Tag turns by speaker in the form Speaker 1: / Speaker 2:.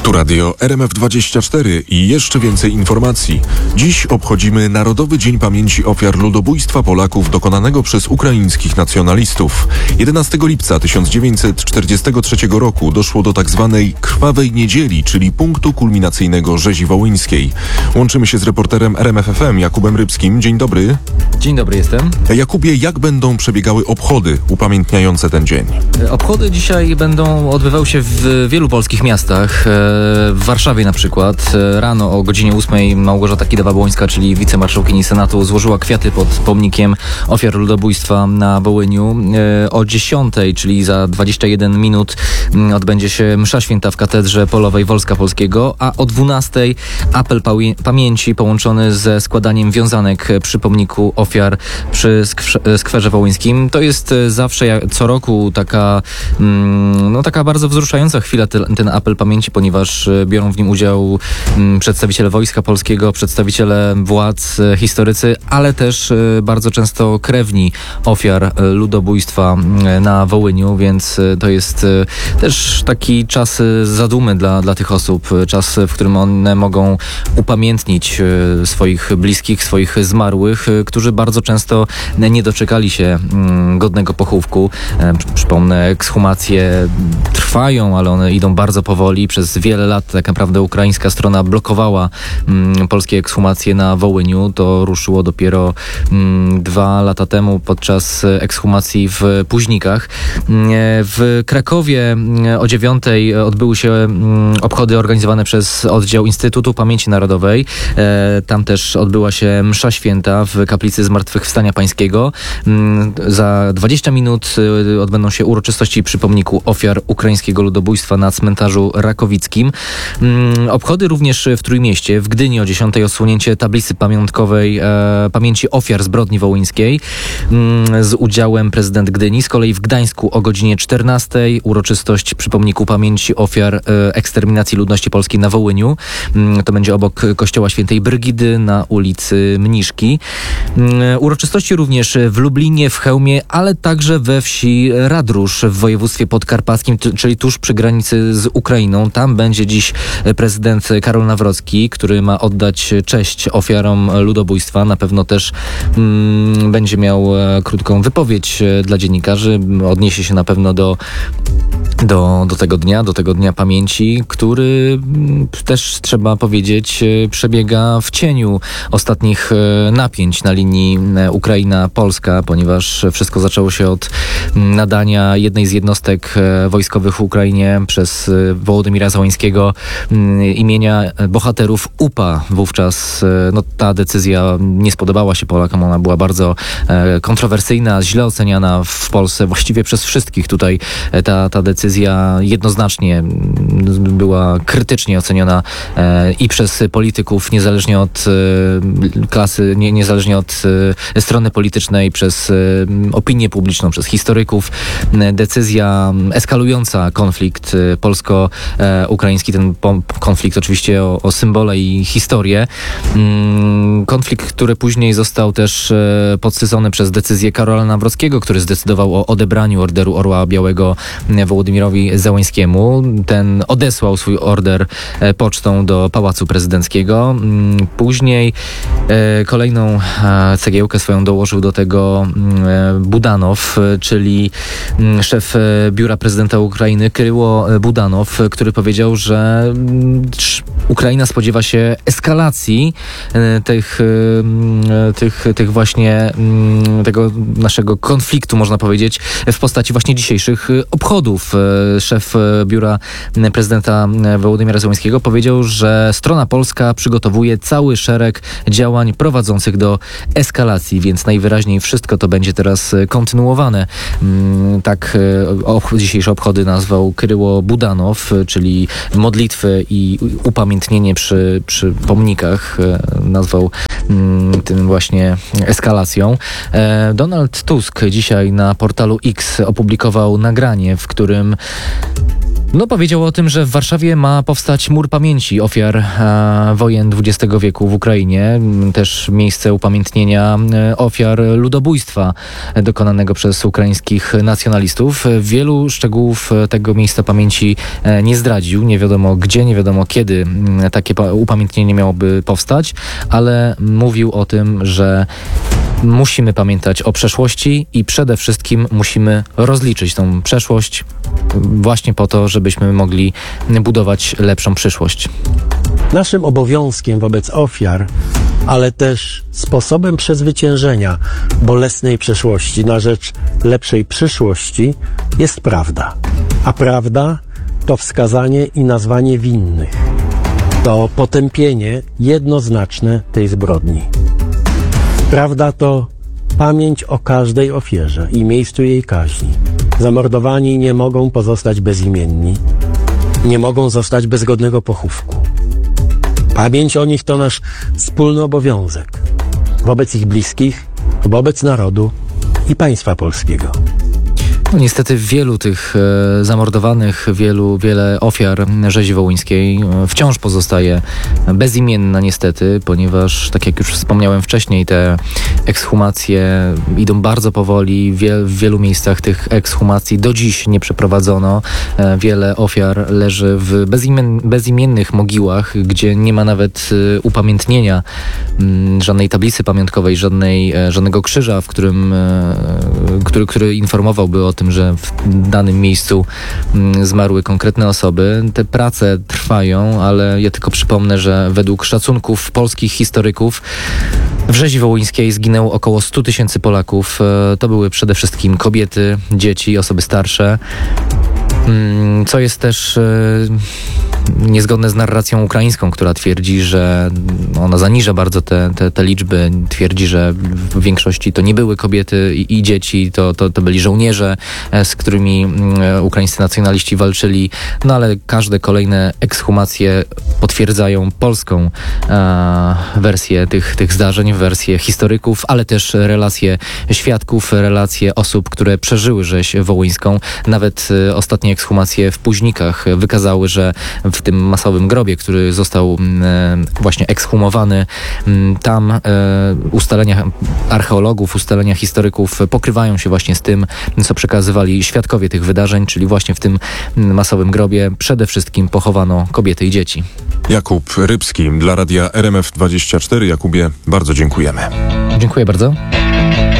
Speaker 1: Tu radio RMF24 i jeszcze więcej informacji. Dziś obchodzimy Narodowy Dzień Pamięci Ofiar Ludobójstwa Polaków dokonanego przez ukraińskich nacjonalistów. 11 lipca 1943 roku doszło do tzw. Krwawej Niedzieli, czyli punktu kulminacyjnego rzezi wołyńskiej. Łączymy się z reporterem RMFFM Jakubem Rybskim. Dzień dobry.
Speaker 2: Dzień dobry, jestem.
Speaker 1: Jakubie, jak będą przebiegały obchody upamiętniające ten dzień?
Speaker 2: Obchody dzisiaj będą odbywały się w wielu polskich miastach. W Warszawie na przykład. Rano o godzinie 8 Małgorzata Kidawa-Błońska, czyli wicemarszałkini Senatu, złożyła kwiaty pod pomnikiem ofiar ludobójstwa na Wołyniu. O 10, czyli za 21 minut, odbędzie się msza święta w Katedrze Polowej Wolska Polskiego, a o 12 apel pamięci połączony ze składaniem wiązanek przy pomniku ofiar przy skwerze wołyńskim. To jest zawsze, co roku, taka bardzo wzruszająca chwila, ten apel pamięci, ponieważ biorą w nim udział przedstawiciele Wojska Polskiego, przedstawiciele władz, historycy, ale też bardzo często krewni ofiar ludobójstwa na Wołyniu, więc to jest też taki czas zadumy dla tych osób, czas, w którym one mogą upamiętnić swoich bliskich, swoich zmarłych, którzy bardzo często nie doczekali się godnego pochówku. Przypomnę, ekshumacje trwają, ale one idą bardzo powoli. Przez wiele lat tak naprawdę ukraińska strona blokowała polskie ekshumacje na Wołyniu. To ruszyło dopiero 2 lata temu podczas ekshumacji w Późnikach. W Krakowie o 9 odbyły się obchody organizowane przez oddział Instytutu Pamięci Narodowej. Tam też odbyła się msza święta w kaplicy Zmartwychwstania Pańskiego. Za 20 minut odbędą się uroczystości przy pomniku ofiar ukraińskiego ludobójstwa na cmentarzu Rakowickim. Obchody również w Trójmieście. W Gdyni o 10 odsłonięcie tablicy pamiątkowej pamięci ofiar zbrodni wołyńskiej z udziałem prezydent Gdyni. Z kolei w Gdańsku o godzinie 14 uroczystość przy pomniku pamięci ofiar eksterminacji ludności polskiej na Wołyniu. To będzie obok kościoła świętej Brygidy na ulicy Mniszki. Uroczystości również w Lublinie, w Chełmie, ale także we wsi Radrusz w województwie podkarpackim, czyli tuż przy granicy z Ukrainą. Tam będzie dziś prezydent Karol Nawrocki, który ma oddać cześć ofiarom ludobójstwa. Na pewno też będzie miał krótką wypowiedź dla dziennikarzy. Odniesie się na pewno do tego dnia pamięci, który też, trzeba powiedzieć, przebiega w cieniu ostatnich napięć na linii Ukraina-Polska, ponieważ wszystko zaczęło się od nadania jednej z jednostek wojskowych w Ukrainie przez Wołodymira Zełańskiego imienia bohaterów UPA. Wówczas ta decyzja nie spodobała się Polakom, ona była bardzo kontrowersyjna, źle oceniana w Polsce, właściwie przez wszystkich tutaj. Ta decyzja jednoznacznie była krytycznie oceniona i przez polityków, niezależnie od klasy, niezależnie od strony politycznej, przez opinię publiczną, przez historyków. Decyzja eskalująca konflikt polsko-ukraiński, ten konflikt oczywiście o symbole i historię. Konflikt, który później został też podsycony przez decyzję Karola Nawrockiego, który zdecydował o odebraniu Orderu Orła Białego Wołodymyrowi Zełańskiemu. Ten odesłał swój order pocztą do Pałacu Prezydenckiego. Później kolejną cegiełkę swoją dołożył do tego Budanow, czyli szef biura prezydenta Ukrainy, Kryło Budanow, który powiedział, że Ukraina spodziewa się eskalacji tego naszego konfliktu, można powiedzieć, w postaci właśnie dzisiejszych obchodów. Szef biura prezydenta Wołodymira Zełańskiego powiedział, że strona polska przygotowuje cały szereg działań prowadzących do eskalacji, więc najwyraźniej wszystko to będzie teraz kontynuowane. Tak dzisiejsze obchody nazwał Kryło Budanow, czyli modlitwy i upamiętnienie przy pomnikach nazwał tym właśnie eskalacją. Donald Tusk dzisiaj na portalu X opublikował nagranie, w którym No, powiedział o tym, że w Warszawie ma powstać mur pamięci ofiar wojen XX wieku w Ukrainie. Też miejsce upamiętnienia ofiar ludobójstwa dokonanego przez ukraińskich nacjonalistów. Wielu szczegółów tego miejsca pamięci nie zdradził. Nie wiadomo gdzie, nie wiadomo kiedy takie upamiętnienie miałoby powstać, ale mówił o tym, że musimy pamiętać o przeszłości i przede wszystkim musimy rozliczyć tą przeszłość właśnie po to, żebyśmy mogli budować lepszą przyszłość.
Speaker 3: Naszym obowiązkiem wobec ofiar, ale też sposobem przezwyciężenia bolesnej przeszłości na rzecz lepszej przyszłości jest prawda. A prawda to wskazanie i nazwanie winnych. To potępienie jednoznaczne tej zbrodni. Prawda to pamięć o każdej ofierze i miejscu jej kaźni. Zamordowani nie mogą pozostać bezimienni, nie mogą zostać bez godnego pochówku. Pamięć o nich to nasz wspólny obowiązek wobec ich bliskich, wobec narodu i państwa polskiego.
Speaker 2: No, niestety wielu tych zamordowanych, wiele ofiar rzezi wołyńskiej wciąż pozostaje bezimienna niestety, ponieważ tak jak już wspomniałem wcześniej, te ekshumacje idą bardzo powoli. W wielu miejscach tych ekshumacji do dziś nie przeprowadzono. Wiele ofiar leży w bezimiennych mogiłach, gdzie nie ma nawet upamiętnienia, żadnej tablicy pamiątkowej, żadnego krzyża, który informowałby o tym, że w danym miejscu zmarły konkretne osoby. Te prace trwają, ale ja tylko przypomnę, że według szacunków polskich historyków w rzezi wołyńskiej zginęło około 100 000 Polaków. To były przede wszystkim kobiety, dzieci, osoby starsze. Co jest też niezgodne z narracją ukraińską, która twierdzi, że ona zaniża bardzo te liczby. Twierdzi, że w większości to nie były kobiety i dzieci, to byli żołnierze, z którymi ukraińscy nacjonaliści walczyli. No ale każde kolejne ekshumacje potwierdzają polską wersję tych zdarzeń, wersję historyków, ale też relacje świadków, relacje osób, które przeżyły rzeź wołyńską. Nawet ostatnie ekshumacje w Późnikach wykazały, że w tym masowym grobie, który został właśnie ekshumowany, tam ustalenia archeologów, ustalenia historyków pokrywają się właśnie z tym, co przekazywali świadkowie tych wydarzeń, czyli właśnie w tym masowym grobie przede wszystkim pochowano kobiety i dzieci.
Speaker 1: Jakub Rybski dla radia RMF24. Jakubie, bardzo dziękujemy.
Speaker 2: Dziękuję bardzo.